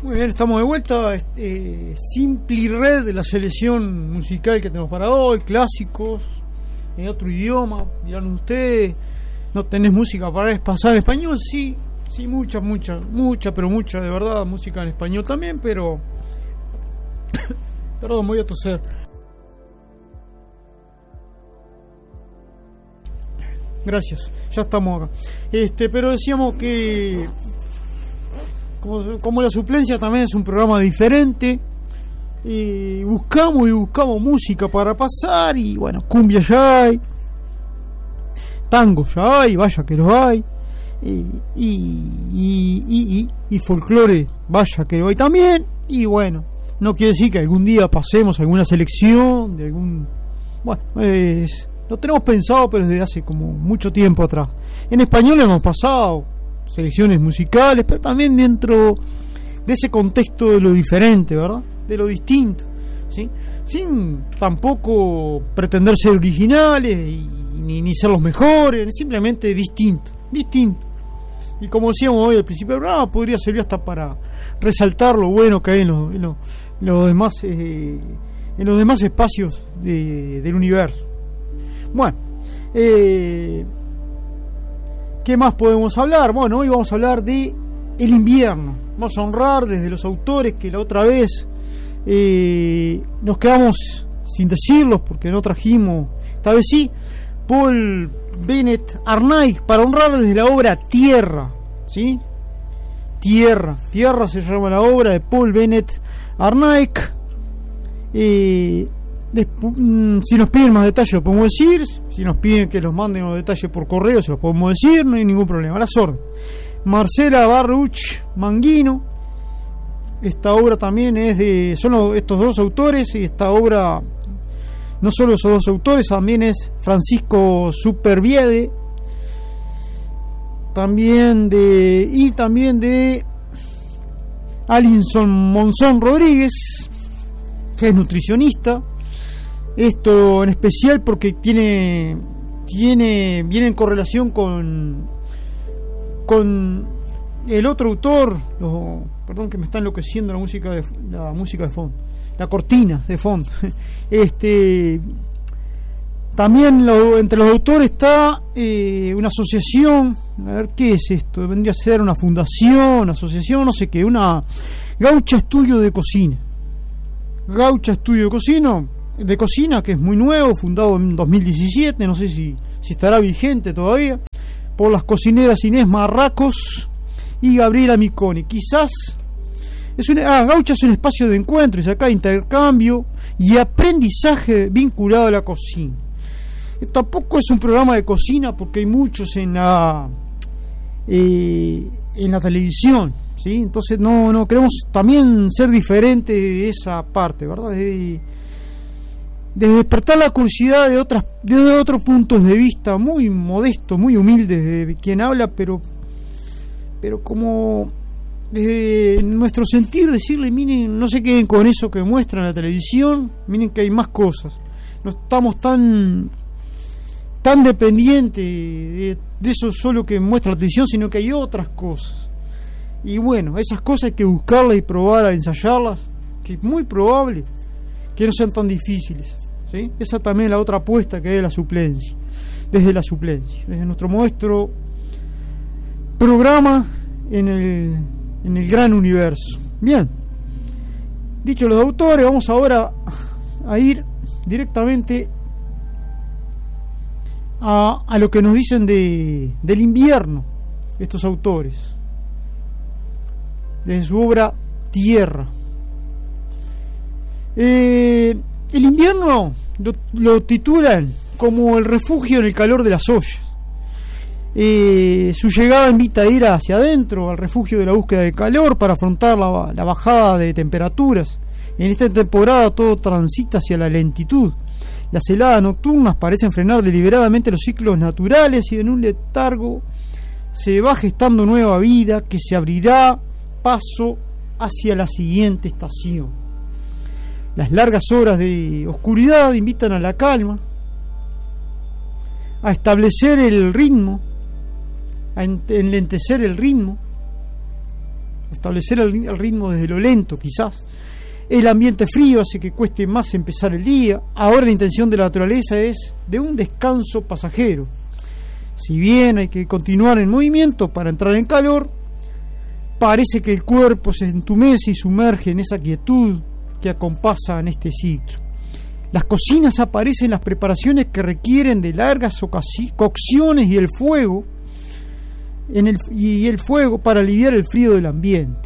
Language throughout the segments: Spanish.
Muy bien, estamos de vuelta. Simply Red, de la selección musical que tenemos para hoy, clásicos en otro idioma. Dirán ustedes, ¿no tenés música para pasar en español? Sí, mucha, pero mucha, de verdad, música en español también, pero perdón, voy a toser. Gracias, ya estamos acá. Pero decíamos que como la suplencia también es un programa diferente, buscamos música para pasar, y bueno, cumbia ya hay, tango ya hay, vaya que lo hay, y folclore, vaya que lo hay también. Y bueno, no quiere decir que algún día pasemos alguna selección de algún, bueno, lo tenemos pensado, pero desde hace como mucho tiempo atrás. En español hemos pasado selecciones musicales, pero también dentro de ese contexto de lo diferente, ¿verdad? De lo distinto, ¿sí? Sin tampoco pretender ser originales ni ser los mejores, simplemente distinto. Y como decíamos hoy al principio del programa, podría servir hasta para resaltar lo bueno que hay en los demás espacios del universo. Bueno, ¿qué más podemos hablar? Bueno, hoy vamos a hablar de el invierno. Vamos a honrar desde los autores que la otra vez nos quedamos sin decirlos porque no trajimos, esta vez sí, Paul Bennett Arnaik, para honrar desde la obra Tierra, ¿sí? Tierra se llama la obra de Paul Bennett Arnaik. Si nos piden más detalles lo podemos decir, si nos piden que los manden los detalles por correo se los podemos decir, no hay ningún problema, a las órdenes. Marcela Baruch Manguino, esta obra también es son estos dos autores, y esta obra no solo esos dos autores, también es Francisco Supervielle, también de Alinson Monzón Rodríguez, que es nutricionista. Esto en especial porque viene en correlación con el otro autor. Perdón que me está enloqueciendo la música de fondo, la cortina de fondo. También entre los autores está una asociación. A ver, ¿qué es esto? Vendría a ser una fundación, asociación, no sé qué, una Gaucha Estudio de Cocina. Gaucha Estudio de Cocina, que es muy nuevo, fundado en 2017, no sé si estará vigente todavía, por las cocineras Inés Marracos y Gabriela Miconi. Quizás Gaucha es un espacio de encuentro y acá intercambio y aprendizaje vinculado a la cocina. Tampoco es un programa de cocina porque hay muchos en la televisión, ¿sí? Entonces no queremos también ser diferentes de esa parte, ¿verdad? De despertar la curiosidad de otros puntos de vista, muy modestos, muy humildes de quien habla, pero como desde nuestro sentir, decirle, miren, no se queden con eso que muestra en la televisión, miren que hay más cosas, no estamos tan dependientes de eso solo que muestra la televisión, sino que hay otras cosas. Y bueno, esas cosas hay que buscarlas y probar a ensayarlas, que es muy probable que no sean tan difíciles, ¿sí? Esa también es la otra apuesta que hay de la suplencia, desde nuestro modesto programa en el gran universo. Bien, dicho los autores, vamos ahora a ir directamente a lo que nos dicen del invierno estos autores, de su obra Tierra. El invierno lo titulan como el refugio en el calor de las ollas. Su llegada invita a ir hacia adentro, al refugio de la búsqueda de calor, para afrontar la bajada de temperaturas. En esta temporada todo transita hacia la lentitud. Las heladas nocturnas parecen frenar deliberadamente los ciclos naturales, y en un letargo se va gestando nueva vida que se abrirá paso hacia la siguiente estación. Las largas horas de oscuridad invitan a la calma, a establecer el ritmo, a enlentecer el ritmo, establecer el ritmo desde lo lento, quizás. El ambiente frío hace que cueste más empezar el día. Ahora la intención de la naturaleza es de un descanso pasajero. Si bien hay que continuar en movimiento para entrar en calor, parece que el cuerpo se entumece y sumerge en esa quietud que acompasa en este ciclo. Las cocinas aparecen las preparaciones que requieren de largas cocciones y el fuego para aliviar el frío del ambiente.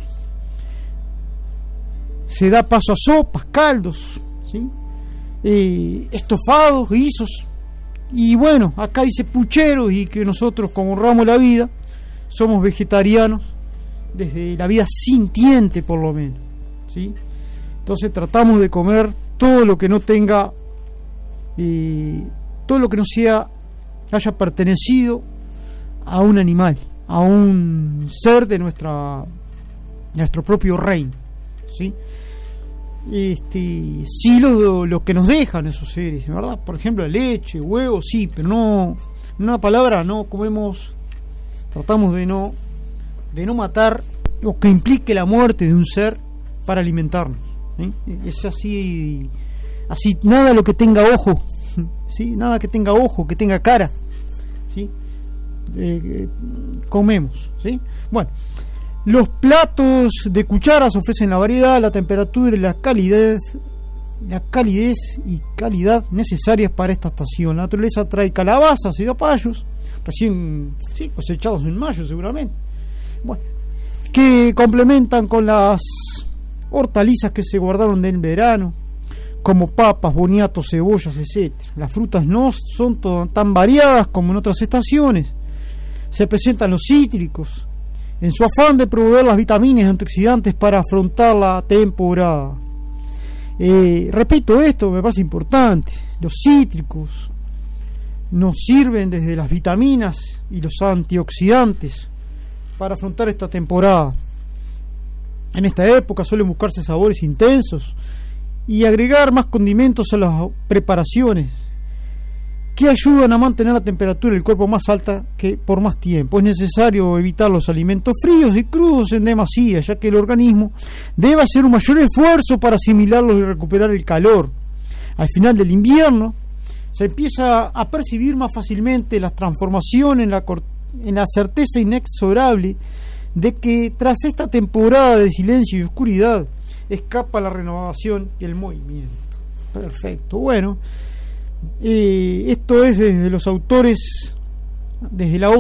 Se da paso a sopas, caldos, ¿sí? Estofados, guisos. Y bueno, acá dice pucheros, y que nosotros, como honramos la vida, somos vegetarianos desde la vida sintiente, por lo menos, ¿sí? Entonces tratamos de comer todo lo que no tenga, todo lo que no haya pertenecido a un animal, a un ser de nuestro propio reino, ¿sí? Sí, lo que nos dejan esos seres, ¿verdad? Por ejemplo, leche, huevos, sí, pero no, en una palabra, no comemos, tratamos de no matar o que implique la muerte de un ser para alimentarnos, ¿sí? Es así, nada lo que tenga ojo, ¿sí? Nada que tenga ojo, que tenga cara, ¿sí? Comemos, ¿sí? Bueno, los platos de cucharas ofrecen la variedad, la temperatura y la calidez y calidad necesarias para esta estación. La naturaleza trae calabazas y zapallos, recién cosechados en mayo seguramente, bueno, que complementan con las hortalizas que se guardaron del verano, como papas, boniatos, cebollas, etc. Las frutas no son tan variadas como en otras estaciones. Se presentan los cítricos, en su afán de proveer las vitaminas y antioxidantes para afrontar la temporada. Repito esto, me parece importante. Los cítricos nos sirven desde las vitaminas y los antioxidantes para afrontar esta temporada. En esta época suelen buscarse sabores intensos y agregar más condimentos a las preparaciones, que ayudan a mantener la temperatura del cuerpo más alta que por más tiempo. Es necesario evitar los alimentos fríos y crudos en demasía, ya que el organismo debe hacer un mayor esfuerzo para asimilarlos y recuperar el calor. Al final del invierno se empieza a percibir más fácilmente la transformación en la certeza inexorable de que tras esta temporada de silencio y oscuridad escapa la renovación y el movimiento. Perfecto, bueno, esto es desde los autores, desde la